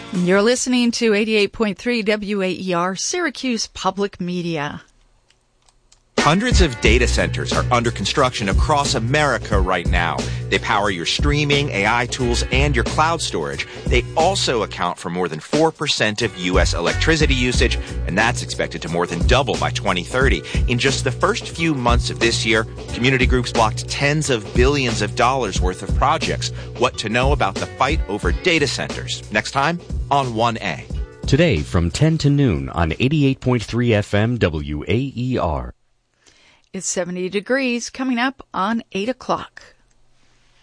You're listening to 88.3 WAER, Syracuse Public Media. Hundreds of data centers are under construction across America right now. They power your streaming, AI tools, and your cloud storage. They also account for more than 4% of U.S. electricity usage, and that's expected to more than double by 2030. In just the first few months of this year, community groups blocked tens of billions of dollars worth of projects. What to know about the fight over data centers. Next time on 1A. Today from 10 to noon on 88.3 FM WAER. It's 70 degrees coming up on 8 o'clock.